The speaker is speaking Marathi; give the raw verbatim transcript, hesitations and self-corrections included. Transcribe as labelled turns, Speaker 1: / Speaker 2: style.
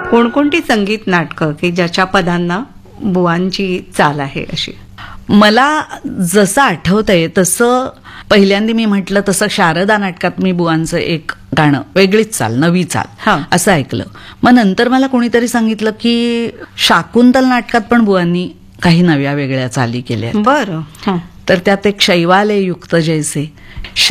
Speaker 1: कोणकोणती संगीत नाटकं की ज्याच्या पदांना बुवांची चाल आहे अशी?
Speaker 2: मला जसं आठवतंय तसं पहिल्यांदा मी म्हटलं तसं शारदा नाटकात मी बुवांचं एक गाणं वेगळीच चाल, नवी
Speaker 1: हा.
Speaker 2: चाल असं ऐकलं. मग नंतर मला कोणीतरी सांगितलं की शाकुंतल नाटकात पण बुवांनी काही नव्या वेगळ्या चाली केल्या.
Speaker 1: बरं. हं.
Speaker 2: तर त्यात एक शैवालय युक्त जैसे